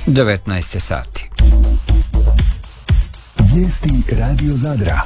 19 sati. Vijesti Radio Zadra.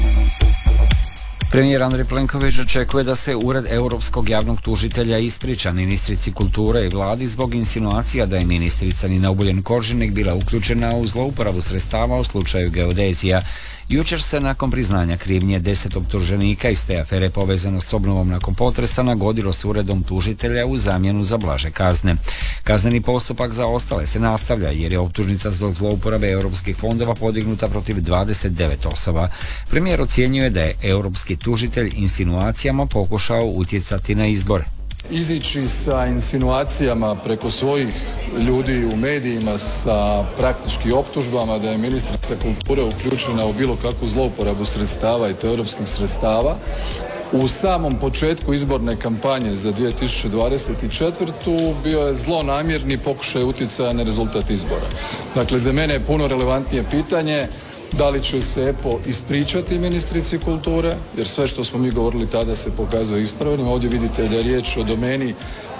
Premijer Andrej Plenković očekuje da se Ured Europskog javnog tužitelja ispriča ministrici kulture i vladi zbog insinuacija da je ministrica Nina Obuljen-Koržinek bila uključena u zlouporabu sredstava u slučaju geodezija. Jučer se nakon priznanja krivnje 10 optuženika iz te afere povezano s obnovom nakon potresa nagodilo s uredom tužitelja u zamjenu za blaže kazne. Kazneni postupak za ostale se nastavlja jer je optužnica zbog zlouporabe europskih fondova podignuta protiv 29 osoba. Premijer ocjenjuje da je europski tužitelj insinuacijama pokušao utjecati na izbor. Izići sa insinuacijama preko svojih ljudi u medijima sa praktički optužbama da je ministrica kulture uključena u bilo kakvu zlouporabu sredstava i to europskih sredstava u samom početku izborne kampanje za 2024. bio je zlonamjerni pokušaj utjecaja na rezultat izbora. Dakle, za mene je puno relevantnije pitanje da li će se EPO ispričati ministrici kulture, jer sve što smo mi govorili tada se pokazuje ispravnim. Ovdje vidite da je riječ o domeni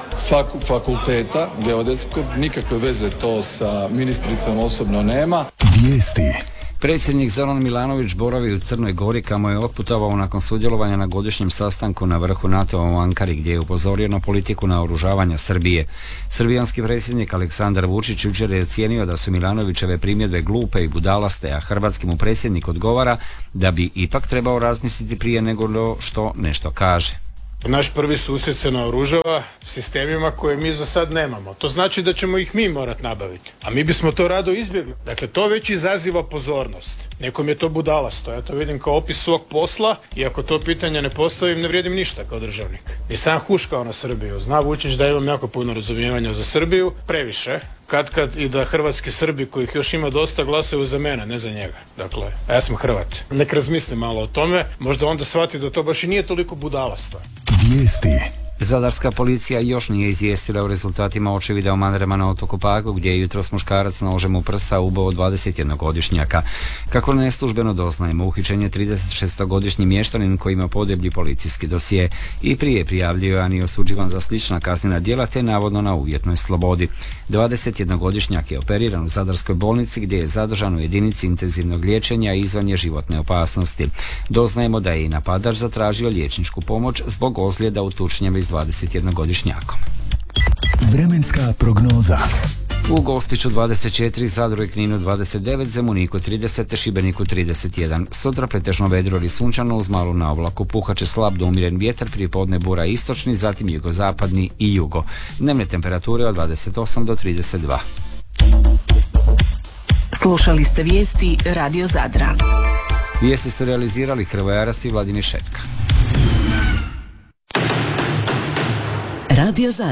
fakulteta geodetskog, nikakve veze to sa ministricom osobno nema. Vijesti. Predsjednik Zoran Milanović boravi u Crnoj Gori kamo je otputovao nakon sudjelovanja na godišnjem sastanku na vrhu NATO-a u Ankari gdje je upozorio na politiku naoružavanja Srbije. Srbijanski predsjednik Aleksandar Vučić jučer je ocijenio da su Milanovićeve primjedbe glupe i budalaste, a hrvatski mu predsjednik odgovara da bi ipak trebao razmisliti prije nego što nešto kaže. Naš prvi susjed se naoružava sistemima koje mi za sad nemamo. To znači da ćemo ih mi morat nabaviti. A mi bismo to rado izbjegli. Dakle, to već izaziva pozornost. Nekom je to budalasto. Ja to vidim kao opis svog posla i ako to pitanje ne postavim, ne vrijedim ništa kao državnik. Nisam huškao na Srbiju. Zna Vučić da imam jako puno razumijevanja za Srbiju. Previše. Kad i da hrvatski Srbi, kojih još ima dosta, glasaju za mene, ne za njega. Dakle, a ja sam Hrvat. Nek razmisli malo o tome. Možda onda shvati da to baš i nije toliko budalasto. Vijesti. Zadarska policija još nije izvijestila o rezultatima očevida u Mandarama na otoku Pagu, gdje je jutros muškarac nožem u prsa ubao 21-godišnjaka. Kako neslužbeno doznajemo, uhićen je 36-godišnji mještanin koji ima podeblji policijski dosije i prije prijavljivan i osuđivan za slična kaznena djela te navodno na uvjetnoj slobodi. 21-godišnjak je operiran u Zadarskoj bolnici gdje je zadržan u jedinici intenzivnog liječenja i izvan je životne opasnosti. Doznajemo da je i napadač zatražio liječničku pomoć zbog ozljeda u tučnjavi s 21-godišnjakom. Vremenska prognoza. U Gospiću 24, Zadru i Kninu 29, Zemuniku 30, Šibeniku 31. Sutra pretežno vedro ili sunčano uz malu naoblaku. Puhat će slab do umiren vjetar, prije podne bura istočni, zatim jugozapadni i jugo. Dnevne temperature od 28 do 32. Slušali ste vijesti Radio Zadra. Vijesti su realizirali Hrvoje Aras i Vladimir Šetka. Radio Zadra.